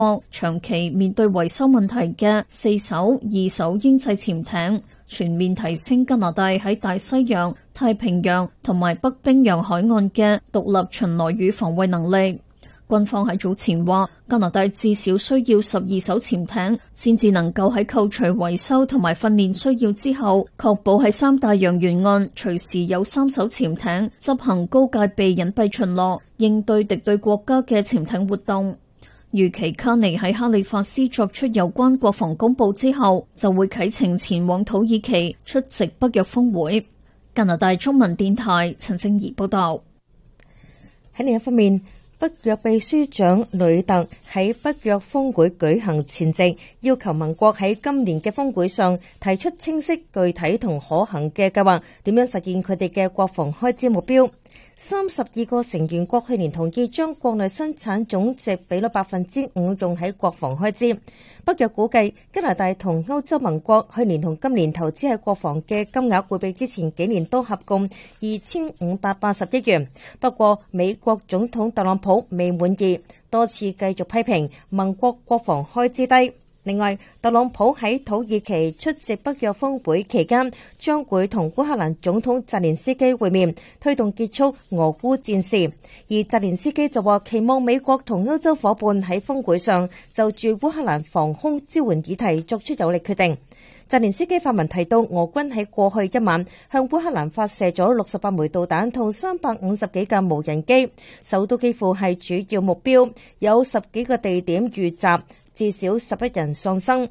國長期面對維修問題嘅4艘二手英製潛艇，全面提升加拿大喺大西洋、太平洋同埋北冰洋海岸嘅獨立巡邏與防衛能力。軍方喺早前話，加拿大至少需要12艘潛艇，先至能夠喺扣除維修同埋訓練需要之後，確保喺三大洋沿岸隨時有3艘潛艇執行高戒備隱蔽巡邏，應對敵對國家嘅潛艇活動。預期卡尼喺哈利法斯作出有關國防公佈之後，就會啟程前往土耳其出席北約峰會。加拿大中文電台陳靜怡報道。 喺另一方面，北約秘書長呂特喺北約峰會舉行前夕，要求盟國喺今年嘅峰會上提出清晰、具體同可行嘅計劃，點樣實現佢哋嘅國防開支目標。32個成員國去年同意將國內生產總值比率 5% 用喺國防開支。北約估計加拿大同歐洲盟國去年同今年投資喺國防嘅金額會比之前幾年都合共2580億元。不過美國總統特朗普未滿意，多次繼續批評盟國國防開支低。另外，特朗普喺土耳其出席北約峰會期間，將會同烏克蘭總統澤連斯基會面，推動結束俄烏戰事。而澤連斯基就話期望美國同歐洲夥伴喺峰會上就住烏克蘭防空支援議題作出有力決定。澤連斯基發文提到，俄軍喺過去一晚向烏克蘭發射咗68枚導彈同350幾架無人機，首都幾乎係主要目標，有10幾個地點遇襲，至少11人喪生。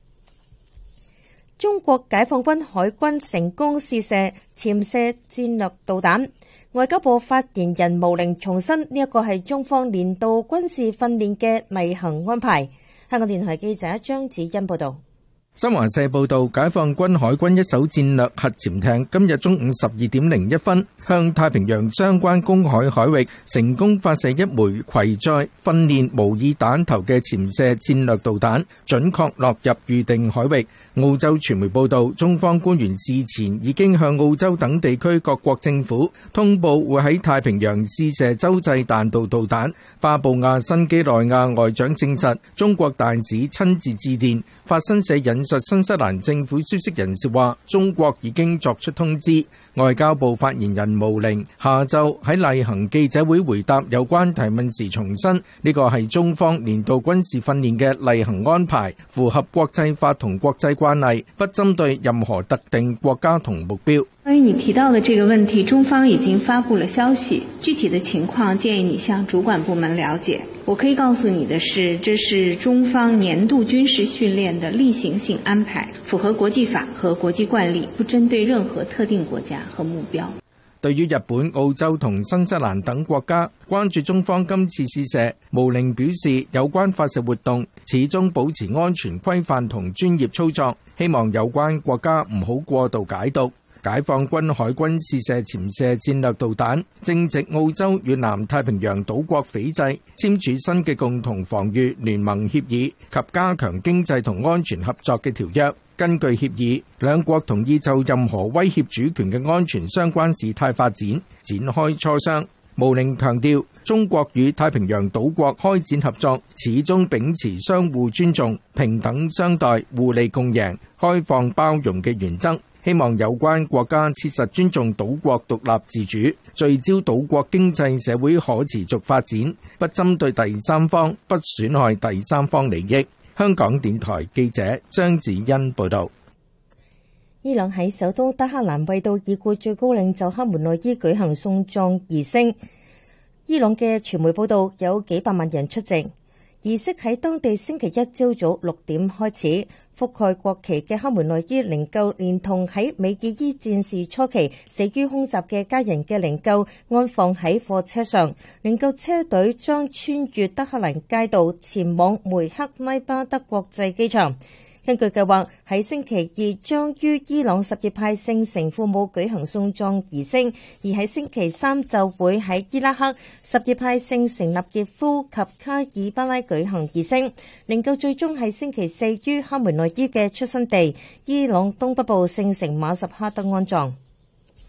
中國解放軍海軍成功試射潛射戰略導彈，外交部發言人毛寧重申呢一個係中方年度軍事訓練嘅例行安排。香港電台記者張子欣報道。 新華社報道，解放軍海軍一艘戰略核潛艇今日中午12點01分，向太平洋相關公海海域成功發射一枚攜載訓練模擬彈頭嘅潛射戰略導彈，準確落入預定海域。澳洲傳媒報道，中方官員事前已經向澳洲等地區各國政府通報會喺太平洋試射洲際彈道導彈。巴布亞新幾內亞外長證實，中國大使親自致電。法新社引述新西蘭政府消息人士話，中國已經作出通知。外交部發言人毛寧下晝喺例行記者會回答有關提問時重申，呢個係中方年度軍事訓練嘅例行安排，符合國際法同國際慣例，不針對任何特定國家同目標。 關於你提到的這個問題，中方已經發布了消息，具體的情況建議你向主管部門了解。我可以告訴你的是，這是中方年度軍事訓練的例行性安排，符合國際法和國際慣例，不針對任何特定國家和目標。 對於日本、澳洲同新西蘭等國家關注中方今次試射，毛寧表示有關發射活動始終保持安全規範同專業操作，希望有關國家唔好過度解讀。解放軍海軍試射潛射戰略導彈，正值澳洲與南太平洋島國斐濟簽署新嘅共同防禦聯盟協議及加強經濟同安全合作嘅條約。根據協議，兩國同意就任何威脅主權嘅安全相關事態發展展開磋商。毛寧強調，中國與太平洋島國開展合作，始終秉持相互尊重、平等相待、互利共贏、開放包容嘅原則。希望有關國家切實尊重島國獨立自主，聚焦島國經濟社會可持續發展，不針對第三方，不損害第三方利益。香港電台記者張子欣報道。 伊朗喺首都德黑蘭為到已故最高領袖哈梅內伊舉行送葬儀式。伊朗嘅傳媒報道，有幾百萬人出席。儀式喺當地星期一朝早6點開始。覆蓋國旗嘅哈梅內伊靈柩連同喺美爾伊戰事初期死於空襲嘅家人嘅靈柩安放喺貨車上，靈柩車隊將穿越德黑蘭街道前往梅克拉巴德國際機場。根據計劃，喺星期二將於伊朗什葉派聖城父母舉行送葬儀式，而喺星期三就會喺伊拉克什葉派聖城納傑夫及卡爾巴拉舉行儀式。靈柩最終喺星期四於哈梅內伊嘅出生地伊朗東北部聖城馬什哈德安葬。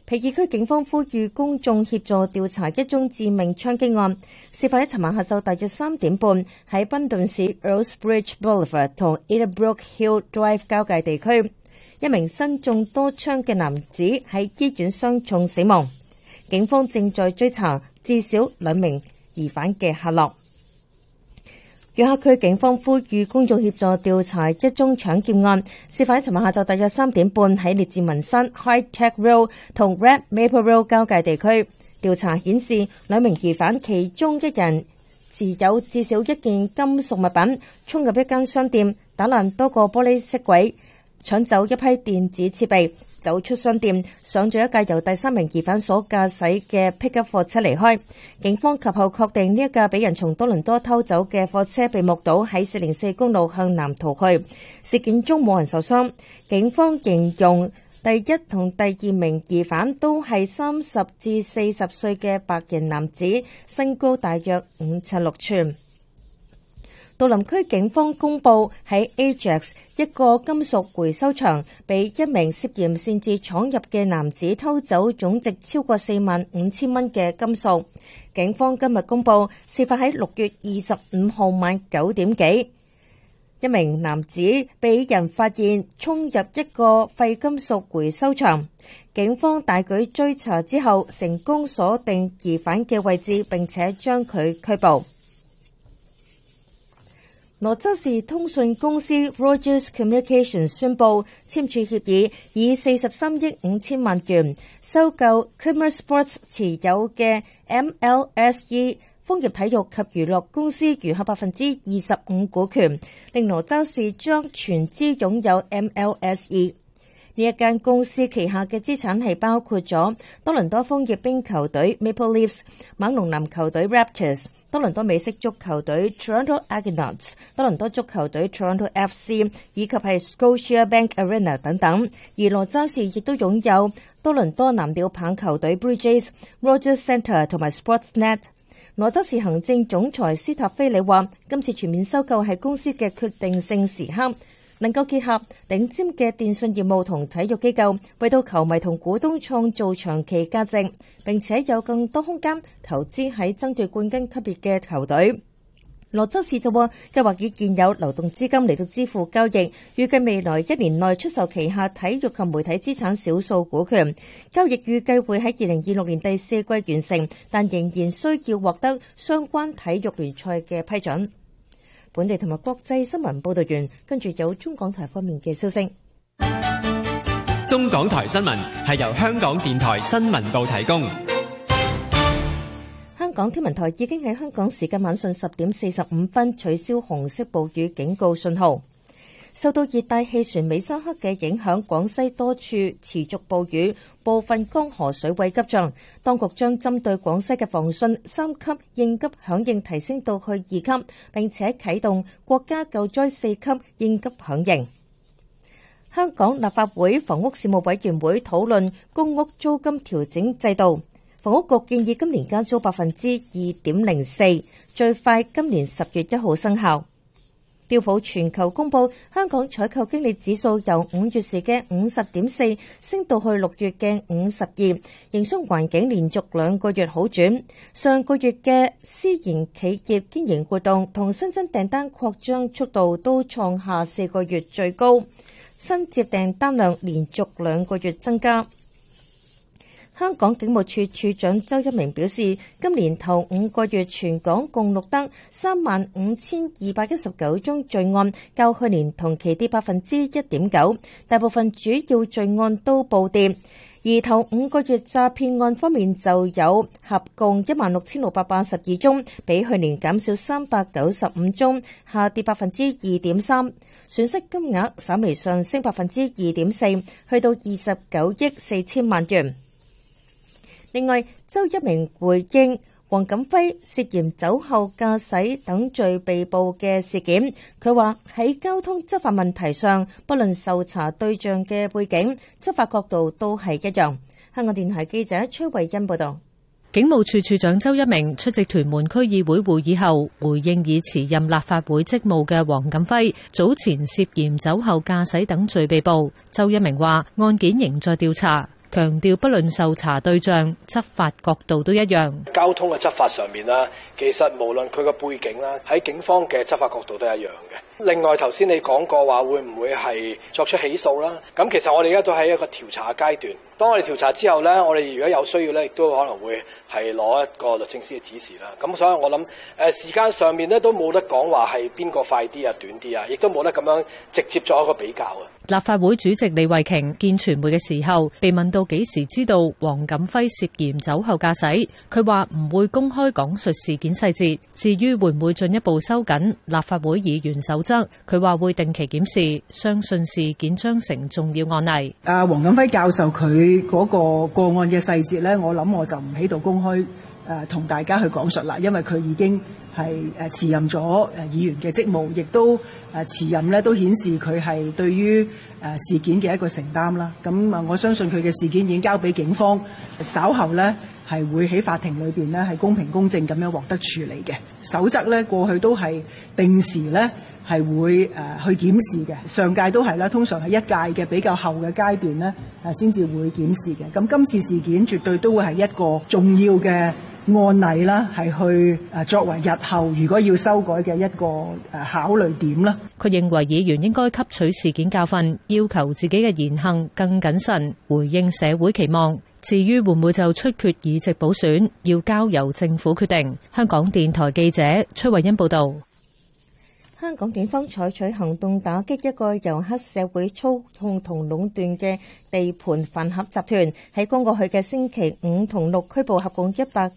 皮爾區警方呼籲公眾協助調查一宗致命槍擊案。事發喺尋晚下晝大約3點半，喺賓頓市 Earlsbridge Boulevard 同 Edenbrook Hill Drive 交界地區，一名身中多槍嘅男子喺醫院傷重死亡。警方正在追查至少2名疑犯嘅下落。約克區警方呼籲公眾協助調查一宗搶劫案。事發喺尋晚下晝大約3點半，喺列治文山 High Tech Road 同 Red Maple Road 交界地區。調查顯示，2名疑犯其中一人持有至少1件金屬物品，衝入一間商店，打爛多個玻璃飾櫃，搶走一批電子設備，走出商店，上咗一架由第3名疑犯所駕駛嘅 pickup 貨車離開。警方及後確定呢一架俾人從多倫多偷走嘅貨車被目睹喺404公路向南逃去。事件中冇人受傷。警方形容第1同第2名疑犯都係30至40歲嘅白人男子，身高大約5尺6寸。杜林區警方公佈喺 Ajax 一個金屬回收場，被一名涉嫌擅自闖入嘅男子偷走總值超過45,000蚊嘅金屬。警方今日公佈，事發喺6月25號晚9點幾，一名男子被人發現衝入一個廢金屬回收場。警方大舉追查之後，成功鎖定疑犯嘅位置，並且將佢拘捕。羅州市通訊公司 Rogers Communications 宣布簽署協議，以43億5千萬元收購 Creamer Sports 持有嘅 MLSE 楓葉體育及娛樂公司餘下25%股權，令羅州市將全資擁有 MLSE。呢一間公司旗下嘅資產係包括咗多倫多楓葉冰球隊 Maple Leafs、猛龍籃球隊 Raptors、多倫多美式足球隊 Toronto Argonauts、多倫多足球隊 Toronto FC 以及係 Scotiabank Arena 等等。而羅渣士亦都擁有多倫多藍鳥棒球隊 Blue Jays、Rogers Centre 同埋 Sportsnet。羅州市行政總裁斯塔菲里話：今次全面收購係公司嘅決定性時刻，能夠結合頂尖嘅電信業務同體育機構，為到球迷同股東創造長期價值，並且有更多空間投資喺爭奪冠軍級別嘅球隊。羅州市就話計劃以現有流動資金嚟到支付交易，預計未來1年內出售旗下體育及媒體資產少數股權。交易預計會喺2026年第4季完成，但仍然需要獲得相關體育聯賽嘅批准。本地同埋國際新聞報道完，跟住有中港台方面嘅消息。 中港台新聞係由香港電台新聞部提供。 香港天文台已經喺香港時間晚上10點45分取消紅色暴雨警告信號。受到熱帶氣旋美沙克嘅影響，廣西多處持續暴雨，部分江河水位急漲。當局將針對廣西嘅防汛3級應急響應提升到去2級，並且啟動國家救災4級應急響應。香港立法會房屋事務委員會討論公屋租金調整制度，房屋局建議今年加租 2.04%， 最快今年10月1號生效。標普全球公佈香港採購經理指數由5月時嘅 50.4 升到去6月嘅 52， 營商環境連續2個月好轉。上個月嘅私營企業經營活動同新增訂單擴張速度都創下4個月最高，新接訂單量連續2個月增加。香港警務處處長周一鳴表示，今年頭5個月全港共錄得35,219宗罪案，較去年同期跌 1.9%， 大部分主要罪案都暴跌。而頭5個月詐騙案方面就有合共16,682宗，比去年減少395宗，下跌 2.3%， 損失金額稍微上升 2.4%， 去到29億4千萬元。另外，周一鳴回應黃錦輝涉嫌酒後駕駛等罪被捕嘅事件，佢話喺交通執法問題上，不論受查對象嘅背景、執法角度都係一樣。香港電台記者崔慧欣報道。 警務處處長周一鳴出席屯門區議會會議後，回應已辭任立法會職務嘅黃錦輝早前涉嫌酒後駕駛等罪被捕。周一鳴話案件仍在調查。 強調不論受查對象、執法角度都一樣。 交通嘅執法上面啦，其實無論佢個背景啦，喺警方嘅執法角度都係一樣嘅。另外頭先你講過話會唔會係作出起訴啦？咁其實我哋而家都喺一個調查階段。當我哋調查之後呢，我哋如果有需要呢，亦都可能會係攞一個律政司嘅指示啦。咁所以我諗時間上面呢，都冇得講話係邊個快啲啊、短啲啊，亦都冇得咁樣直接作一個比較啊。 立法會主席李慧瓊見傳媒嘅時候，被問到幾時知道黃錦輝涉嫌酒後駕駛，佢話唔會公開講述事件細節。至於會唔會進一步收緊立法會議員守則，佢話會定期檢視，相信事件將成重要案例。 黃錦輝教授佢嗰個個案嘅細節呢，我諗我就唔喺度公開同大家去講述啦，因為佢已經係辭任咗議員嘅職務，亦都辭任呢都顯示佢係對於事件嘅一個承擔啦。咁我相信佢嘅事件已經交俾警方，稍後呢係會喺法庭裏邊呢係公平公正咁樣獲得處理嘅。守則呢過去都係定時呢係會去檢視嘅，上屆都係啦，通常係一屆嘅比較後嘅階段呢先至會檢視嘅。咁今次事件絕對都會係一個重要嘅案例啦，係去作為日後如果要修改嘅一個考慮點啦。 佢認為議員應該吸取事件教訓，要求自己嘅言行更謹慎，回應社會期望。至於會唔會就出缺議席補選，要交由政府決定。香港電台記者崔慧欣報道。 香港警方採取行動打擊一個由黑社會操控同壟斷嘅地盤飯盒集團，喺剛過去嘅星期五同六拘捕合共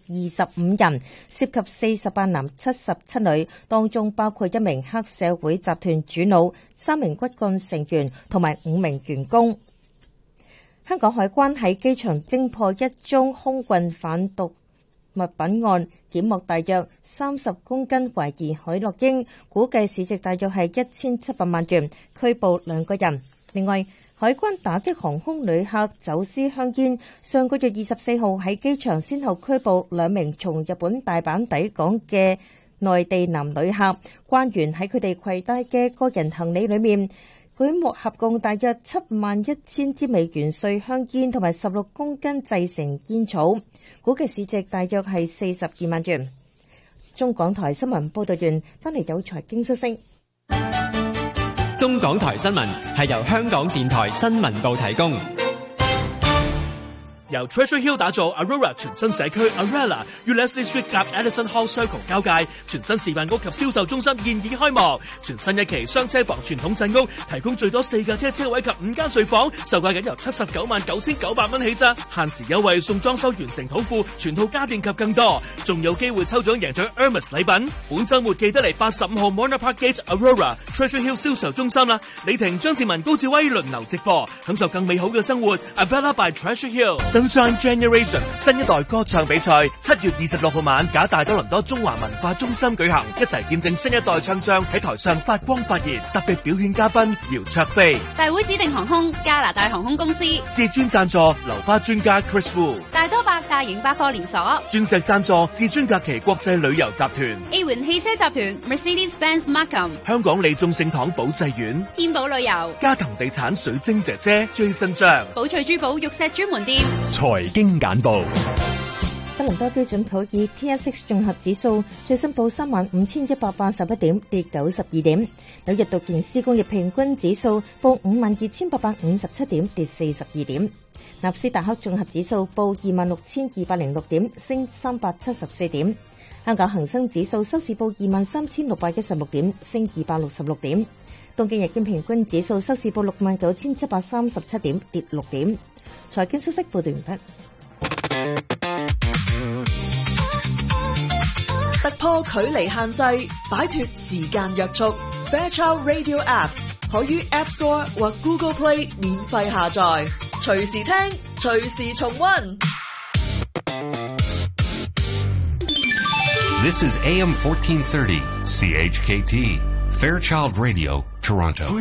125人，涉及48男77女，當中包括一名黑社會集團主腦、3名骨幹成員同埋5名員工。香港海關喺機場偵破一宗空運販毒物品案，檢獲大約30公斤懷疑海洛因，估計市值大約係1700萬元，拘捕2個人。另外，海關打擊航空旅客走私香煙，上個月24號喺機場先後拘捕2名從日本大阪抵港嘅內地男旅客，關員喺佢哋攜帶嘅個人行李裏面檢獲合共大約71000支美元碎香煙同埋16公斤製成煙草，估計市值大約係42萬元。中港台新聞報道完，翻嚟有財經消息。 中港台新聞係由香港電台新聞部提供。 由 Treasure Hill 打造 Aurora 全新社區 Arella 與 Leslie Street 夾 Edison Hall Circle 交界，全新示範屋及銷售中心現已開幕。全新一期雙車房傳統鎮屋，提供最多4架車位及5間睡房，售價僅由799900蚊起咋，限時優惠送裝修完成土庫、全套家電及更多，仲有機會抽獎贏取 Hermes 禮品。本週末記得嚟85號 Mona Park Gate Aurora Treasure Hill 銷售中心啦！李婷、張志文、高志威輪流直播，享受更美好嘅生活。Avella by Treasure Hill。Sunshine Generation 新一代歌唱比賽7月26號晚，假大多倫多中華文化中心舉行，一齊見證新一代唱將喺台上發光發熱。特別表演嘉賓姚焯菲， 大會指定航空加拿大航空公司， 至尊贊助留花專家 Chris Wu， 大多百大型百貨連鎖， 鑽石贊助至尊假期國際旅遊集團， A 環汽車集團 Mercedes-Benz Markham， 香港利眾聖堂保濟苑， 天寶旅遊， 嘉騰地產水晶姐姐 Jason 張， 寶翠珠寶玉石專門店。 財經簡報。 多倫多標準普爾 TSX 綜合指數最新報35181點，跌92點。紐約道瓊斯工業平均指數報52857點，跌42點。納斯達克綜合指數報26206點，升374點。香港恒生指數收市報23616點，升266點。東京日經平均指數收市報69737點，跌6點。財經消息報道完畢。 突破距離限制，擺脫時間約束。Fairchild Radio App 可於 App Store 或 Google Play 免費下載，隨時聽，隨時重溫。 This is AM 1430 CHKT Fairchild Radio Toronto。